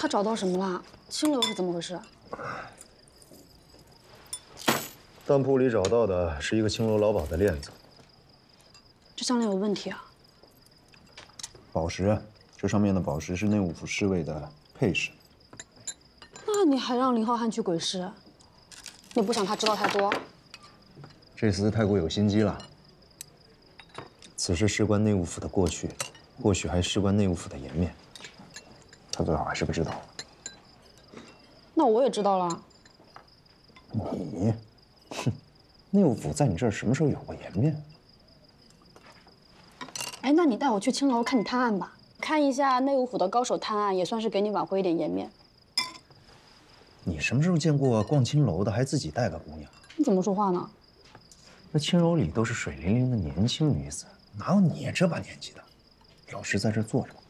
他找到什么了？青楼是怎么回事？ 当铺里找到的是一个青楼老鸨的链子。 这项链有问题啊！ 宝石，这上面的宝石是内务府侍卫的配饰。 那你还让林浩瀚去鬼市？你不想他知道太多？ 这厮太过有心机了。此事事关内务府的过去，或许还事关内务府的颜面。他最好还是不知道。 那我也知道了。 你，哼，内务府在你这儿什么时候有过颜面？ 哎，那你带我去青楼看你探案吧，看一下内务府的高手探案，也算是给你挽回一点颜面。 你什么时候见过逛青楼的还自己带个姑娘？ 你怎么说话呢？ 那青楼里都是水灵灵的年轻女子，哪有你这把年纪的？老实在这坐着。